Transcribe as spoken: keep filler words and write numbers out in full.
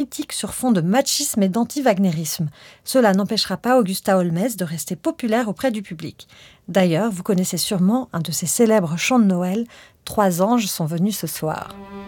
politique sur fond de machisme et d'anti-wagnérisme. Cela n'empêchera pas Augusta Holmès de rester populaire auprès du public. D'ailleurs, vous connaissez sûrement un de ses célèbres chants de Noël, « Trois anges sont venus ce soir ».